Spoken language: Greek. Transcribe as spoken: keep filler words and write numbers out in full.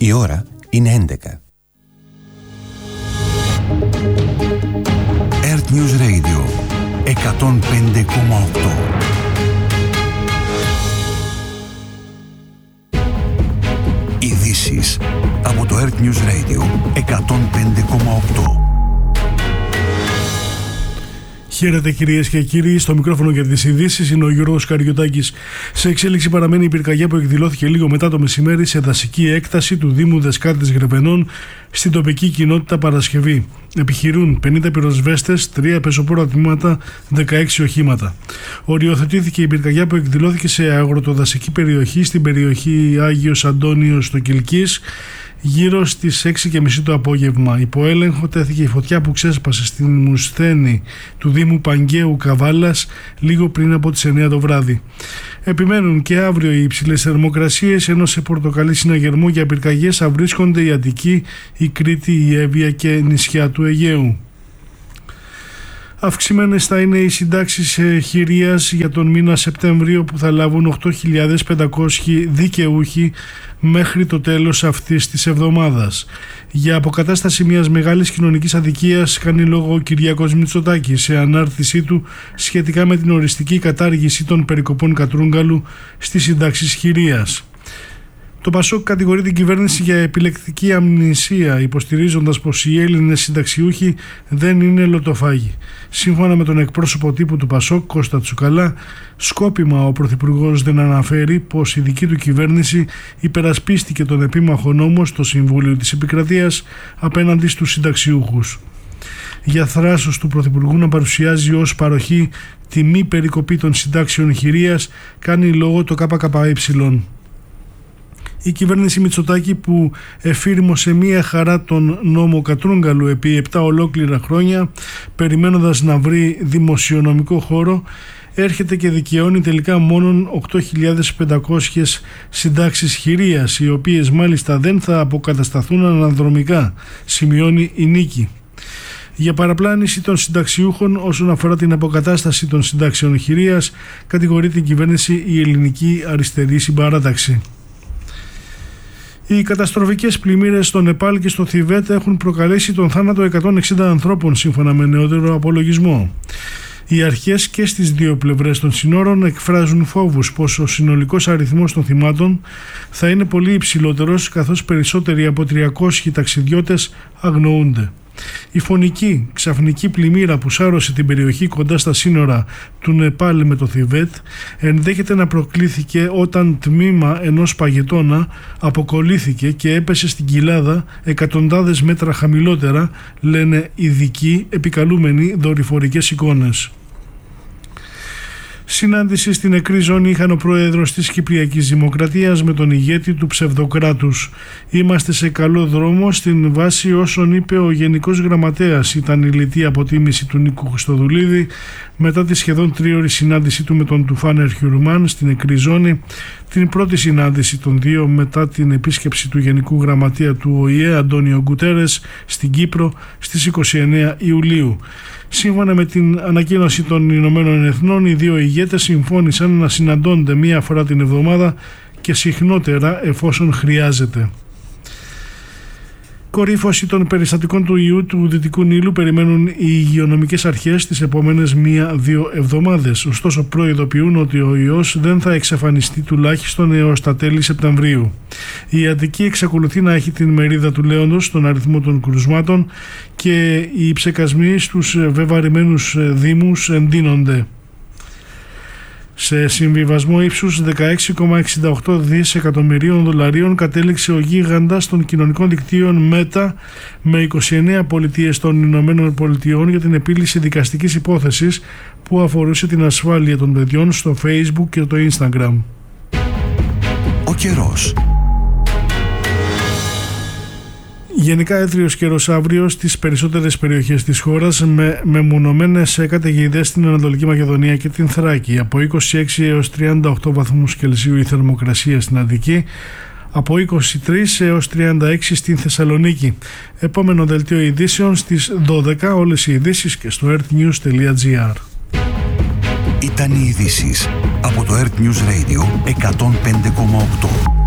Η ώρα είναι έντεκα. Earth News Radio εκατόν πέντε κόμμα οκτώ. Ειδήσεις από το Earth News Radio εκατόν πέντε κόμμα οκτώ. Χαίρετε κυρίες και κύριοι, στο μικρόφωνο για τις ειδήσεις είναι ο Γιώργος Καριωτάκης. Σε εξέλιξη παραμένει η πυρκαγιά που εκδηλώθηκε λίγο μετά το μεσημέρι σε δασική έκταση του Δήμου Δεσκάρτης Γρεβενών στην τοπική κοινότητα Παρασκευή. Επιχειρούν πενήντα πυροσβέστες, τρία πεζοπόρα τμήματα, δεκαέξι οχήματα. Οριοθετήθηκε η πυρκαγιά που εκδηλώθηκε σε αγροτοδασική περιοχή στην περιοχή Άγιος Αντώνιος στο Κιλκής γύρω στις έξι και μισή το απόγευμα. Υπό έλεγχο τέθηκε η φωτιά που ξέσπασε στην Μουσθένη του Δήμου Παγκαίου Καβάλας λίγο πριν από τις εννιά το βράδυ. Επιμένουν και αύριο οι υψηλές θερμοκρασίες, ενώ σε πορτοκαλί συναγερμό για πυρκαγιές θα βρίσκονται η Αττική, η Κρήτη, η Εύβοια και νησιά του Αιγαίου. Αυξημένες θα είναι οι συντάξεις χειρίας για τον μήνα Σεπτέμβριο, που θα λάβουν οκτώ χιλιάδες πεντακόσιοι δικαιούχοι μέχρι το τέλος αυτής της εβδομάδας. Για αποκατάσταση μιας μεγάλης κοινωνικής αδικίας κάνει λόγο ο Κυριάκος Μητσοτάκης σε ανάρτησή του σχετικά με την οριστική κατάργηση των περικοπών Κατρούγκαλου στις συντάξεις χειρίας. Το Πασόκ κατηγορεί την κυβέρνηση για επιλεκτική αμνησία, υποστηρίζοντας πως οι Έλληνες συνταξιούχοι δεν είναι λοτοφάγοι. Σύμφωνα με τον εκπρόσωπο τύπου του Πασόκ, Κώστα Τσουκαλά, σκόπιμα ο Πρωθυπουργός δεν αναφέρει πως η δική του κυβέρνηση υπερασπίστηκε τον επίμαχο νόμο στο Συμβούλιο της Επικρατείας απέναντι στους συνταξιούχους. Για θράσος του Πρωθυπουργού να παρουσιάζει ως παροχή τη μη περικοπή των συντάξεων χειρίας κάνει λόγο το ΚΚΕ. Η κυβέρνηση Μητσοτάκη, που εφήρμοσε μία χαρά τον νόμο Κατρούγκαλου επί επτά ολόκληρα χρόνια, περιμένοντας να βρει δημοσιονομικό χώρο, έρχεται και δικαιώνει τελικά μόνον οκτώ χιλιάδες πεντακόσιες συντάξεις χειρίας, οι οποίες μάλιστα δεν θα αποκατασταθούν αναδρομικά, σημειώνει η Νίκη. Για παραπλάνηση των συνταξιούχων όσον αφορά την αποκατάσταση των συντάξεων χειρίας, κατηγορεί την κυβέρνηση η Ελληνική Αριστερή Συμπαράταξη. Οι καταστροφικές πλημμύρες στο Νεπάλ και στο Θιβέτ έχουν προκαλέσει τον θάνατο εκατόν εξήντα ανθρώπων, σύμφωνα με νεότερο απολογισμό. Οι αρχές και στις δύο πλευρές των συνόρων εκφράζουν φόβους πως ο συνολικός αριθμός των θυμάτων θα είναι πολύ υψηλότερος, καθώς περισσότεροι από τριακόσιοι ταξιδιώτες αγνοούνται. Η φωνική ξαφνική πλημμύρα που σάρωσε την περιοχή κοντά στα σύνορα του Νεπάλ με το Θιβέτ ενδέχεται να προκλήθηκε όταν τμήμα ενός παγετώνα αποκολλήθηκε και έπεσε στην κοιλάδα εκατοντάδες μέτρα χαμηλότερα, λένε ειδικοί επικαλούμενοι δορυφορικές εικόνες. Συνάντηση στην νεκρή ζώνη είχαν ο πρόεδρος της Κυπριακής Δημοκρατίας με τον ηγέτη του ψευδοκράτους. «Είμαστε σε καλό δρόμο στην βάση όσων είπε ο Γενικός Γραμματέας», ήταν η λιτή αποτίμηση του Νίκου Χριστοδουλίδη μετά τη σχεδόν τρίωρη συνάντησή του με τον Τουφάνερ Χιουρμάν στην νεκρή ζώνη, την πρώτη συνάντηση των δύο μετά την επίσκεψη του Γενικού Γραμματεία του Ο Η Ε Αντώνιο Γκουτέρες στην Κύπρο στις είκοσι εννέα Ιουλίου. Σύμφωνα με την ανακοίνωση των Ηνωμένων Εθνών, οι δύο ηγέτες συμφώνησαν να συναντώνται μία φορά την εβδομάδα και συχνότερα εφόσον χρειάζεται. Κορύφωση των περιστατικών του ιού του Δυτικού Νείλου περιμένουν οι υγειονομικές αρχές τις επόμενες μία-δύο εβδομάδες. Ωστόσο, προειδοποιούν ότι ο ιός δεν θα εξαφανιστεί τουλάχιστον έως τα τέλη Σεπτεμβρίου. Η Αττική εξακολουθεί να έχει την μερίδα του λέοντος στον αριθμό των κρουσμάτων και οι ψεκασμοί στους βεβαρημένους δήμους εντείνονται. Σε συμβιβασμό ύψους δεκαέξι κόμμα εξήντα οκτώ δισεκατομμυρίων δολαρίων κατέληξε ο γίγαντας των κοινωνικών δικτύων Meta με είκοσι εννέα πολιτείες των Ηνωμένων Πολιτειών για την επίλυση δικαστικής υπόθεσης που αφορούσε την ασφάλεια των παιδιών στο Facebook και το Instagram. Ο καιρός. Γενικά έθριος καιρός αύριο στις περισσότερες περιοχές της χώρας, με μεμονωμένες καταιγίδες στην Ανατολική Μακεδονία και την Θράκη. Από είκοσι έξι έως τριάντα οκτώ βαθμούς Κελσίου η θερμοκρασία στην Αττική, από είκοσι τρεις έως τριάντα έξι στην Θεσσαλονίκη. Επόμενο δελτίο ειδήσεων στις δώδεκα, όλες οι ειδήσεις και στο earthnews τελεία gr. Ήταν οι ειδήσεις από το Earth News Radio εκατόν πέντε κόμμα οκτώ.